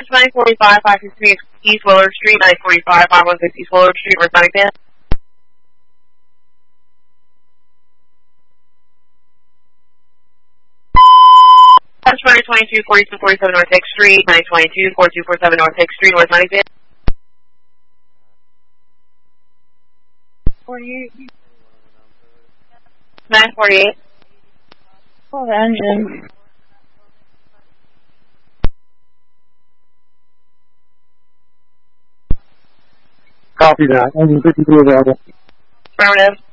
That's 945, 563 East Willard Street, 945, 516 East Willard Street, where's Huntington? That's 922, 4247 North 6th Street, 922, 4247 North 6th Street, where's Huntington? 48. 948. Oh, the engine. Copy that. Engine 53 available. Affirmative.